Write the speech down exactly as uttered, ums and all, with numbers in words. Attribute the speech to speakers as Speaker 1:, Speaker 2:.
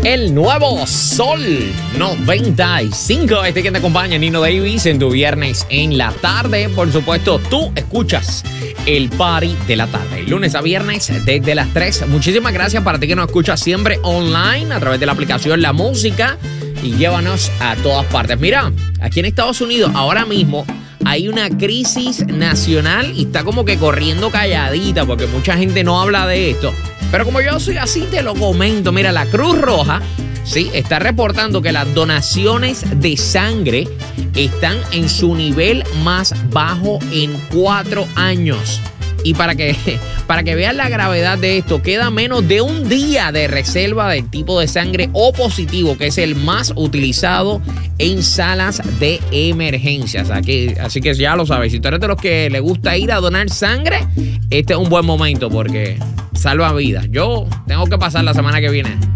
Speaker 1: El nuevo Sol noventa y cinco. Este quien te acompaña, Nino Davis, en tu viernes en la tarde. Por supuesto, tú escuchas el party de la tarde, lunes a viernes desde las tres. Muchísimas gracias para ti que nos escuchas siempre online a través de la aplicación La Música y llévanos a todas partes. Mira, aquí en Estados Unidos ahora mismo hay una crisis nacional y está como que corriendo calladita porque mucha gente no habla de esto. Pero como yo soy así, te lo comento. Mira, la Cruz Roja, sí, está reportando que las donaciones de sangre están en su nivel más bajo en cuatro años. Y para que, para que vean la gravedad de esto, queda menos de un día de reserva del tipo de sangre O positivo, que es el más utilizado en salas de emergencias. Aquí, así que ya lo sabes, si tú eres de los que le gusta ir a donar sangre, este es un buen momento porque salva vidas. Yo tengo que pasar la semana que viene.